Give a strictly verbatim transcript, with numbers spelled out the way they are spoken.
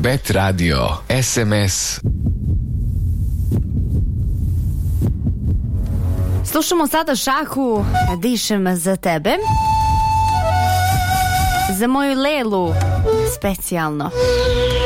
Bet Radio S M S. Slušamo sada Šahu, dišem za tebe. Za moju Lelu specijalno.